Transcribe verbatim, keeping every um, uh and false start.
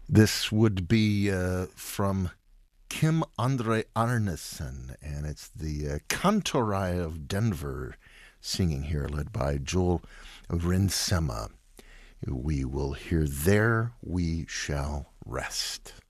This would be uh, from Kim Andre Arnesen, and it's the uh, Kantorai of Denver singing here, led by Joel Rinsema. We will hear There We Shall Rest.